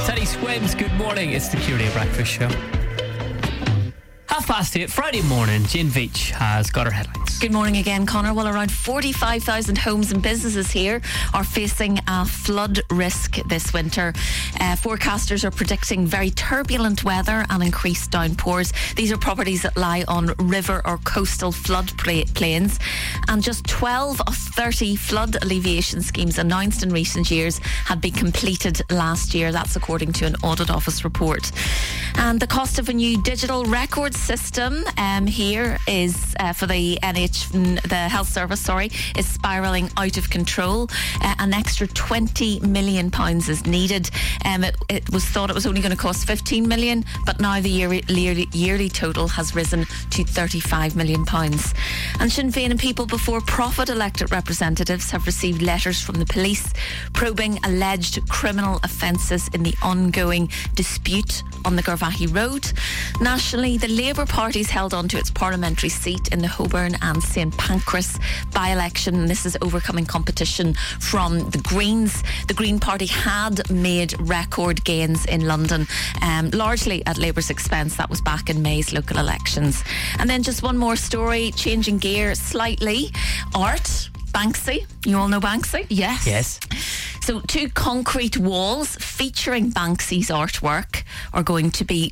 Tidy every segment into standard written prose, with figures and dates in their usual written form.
Teddy Swims, good morning. It's the Q Radio Breakfast Show. 8:30, Friday morning. Jane Veach has got her headlines. Good morning again, Connor. Well, around 45,000 homes and businesses here are facing a flood risk this winter. Forecasters are predicting very turbulent weather and increased downpours. These are properties that lie on river or coastal flood plains. And just 12 of 30 flood alleviation schemes announced in recent years had been completed last year. That's according to an Audit Office report. And the cost of a new digital records system here is for the Health Service, is spiralling out of control. An extra £20 million is needed. It was thought it was only going to cost £15 million, but now the yearly total has risen to £35 million. And Sinn Féin and People Before Profit elected representatives have received letters from the police probing alleged criminal offences in the ongoing dispute on the Garvaghey Road. Nationally, the Labour Party's held on to its parliamentary seat in the Holborn and St Pancras by-election. This is overcoming competition from the Greens. The Green Party had made record gains in London, largely at Labour's expense. That was back in May's local elections. And then just one more story, changing gear slightly. Art. Banksy. You all know Banksy? Yes. So 2 concrete walls featuring Banksy's artwork are going to be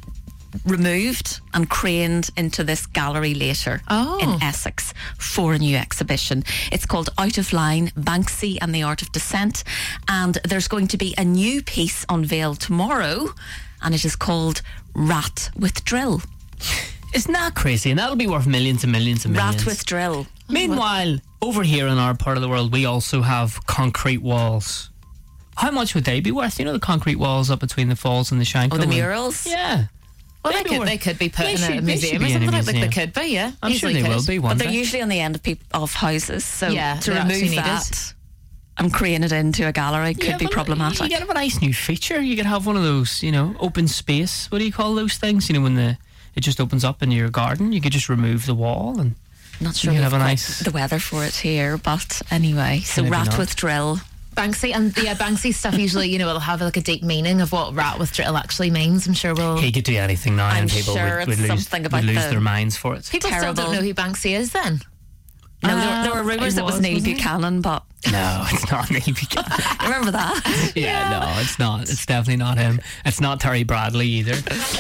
removed and craned into this gallery later in Essex for a new exhibition. It's called Out of Line, Banksy and the Art of Dissent, and there's going to be a new piece unveiled tomorrow, and it is called Rat with Drill. Isn't that crazy? And that'll be worth millions and millions and millions. Rat with Drill. Meanwhile, over here in our part of the world, we also have concrete walls. How much would they be worth? You know, the concrete walls up between the falls and the Shankill. Oh, the murals? Yeah. Well, they could be put in a museum or something like that. They could be, yeah. I'm sure they will be one But they're day. usually on the end of houses, so yeah, to remove that and crane it into a gallery could be problematic. You get a nice new feature. You could have one of those, open space. What do you call those things? When it just opens up in your garden, you could just remove the wall and not sure we've got the weather for it here, but anyway. So Rat with Drill. Banksy, and Banksy stuff usually, it'll have like a deep meaning of what Rat with Drill actually means. I'm sure he could do anything now, and people would lose their minds for it. People still don't know who Banksy is then. No, there were rumours it was Neil Buchanan, but no, it's not Neil Buchanan. Remember that? Yeah, no, it's not. It's definitely not him. It's not Terry Bradley either.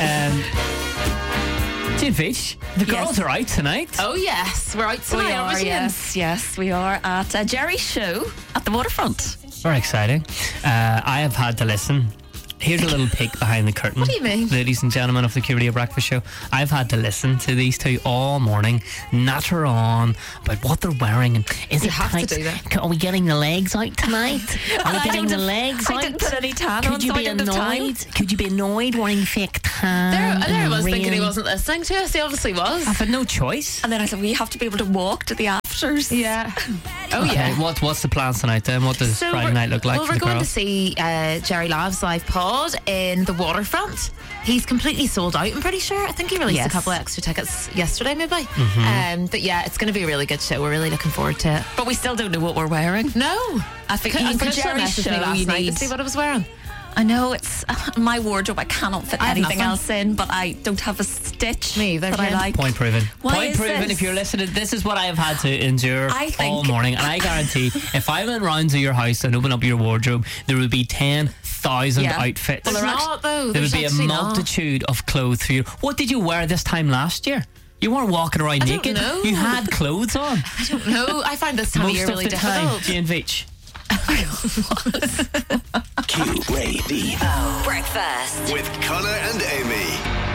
Jane Veach, the girls are out tonight. Oh yes, we're out tonight, aren't we? Yes, we are at Jerry's show at the Waterfront. Very exciting. I have had to listen. Here's a little peek behind the curtain. What do you mean? Ladies and gentlemen of the Q Radio Breakfast Show, I've had to listen to these two all morning, natter on about what they're wearing and is it tight? To do that. Are we getting the legs out tonight? Are we getting the legs out? I didn't put any tan on, so I didn't have time. Could you be annoyed wearing fake tan? There I was thinking he wasn't listening to us. He obviously was. I've had no choice. And then I said, we have to be able to walk to the afters. Yeah. Oh yeah. What's the plans tonight then? What does Friday night look like? Well, for we're the going girls? to see Jerry Lav's live pod in the Waterfront. He's completely sold out, I'm pretty sure. I think he released a couple of extra tickets yesterday maybe. But yeah, it's going to be a really good show. We're really looking forward to it. But we still don't know what we're wearing. No. I think for Jerry's show last night to see what I was wearing. I know it's my wardrobe. I cannot fit anything else in, but I don't have a stitch that I like. Point proven. Point proven. If you're listening, this is what I have had to endure all morning, and I guarantee, if I went round to your house and opened up your wardrobe, there would be 10,000 outfits. Well, there's not though. There would be a multitude of clothes for you. What did you wear this time last year? You weren't walking around naked. Don't know. You had clothes on. I don't know. I find this time of year really difficult. Jane Veach. Q Radio Breakfast with Connor and Amy.